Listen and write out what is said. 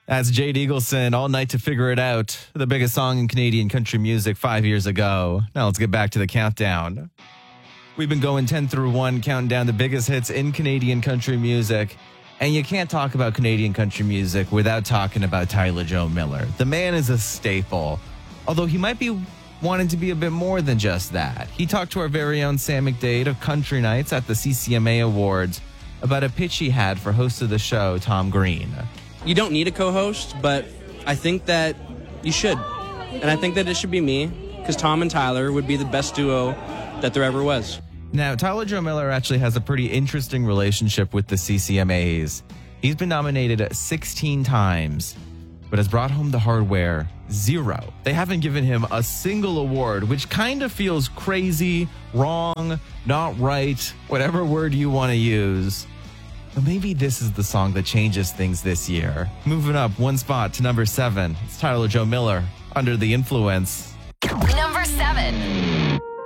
That's Jade Eagleson, All Night to Figure It Out, the biggest song in Canadian country music 5 years ago. Now let's get back to the countdown. We've been going 10 through 1, counting down the biggest hits in Canadian country music. And you can't talk about Canadian country music without talking about Tyler Joe Miller. The man is a staple, although he might be wanting to be a bit more than just that. He talked to our very own Sam McDade of Country Nights at the CCMA Awards about a pitch he had for host of the show, Tom Green. You don't need a co-host, but I think that you should. And I think that it should be me, because Tom and Tyler would be the best duo that there ever was. Now, Tyler Joe Miller actually has a pretty interesting relationship with the CCMAs. He's been nominated 16 times, but has brought home the hardware 0. They haven't given him a single award, which kind of feels crazy, wrong, not right, whatever word you want to use. But maybe this is the song that changes things this year. Moving up one spot to number 7. It's Tyler Joe Miller, Under the Influence. Number 7.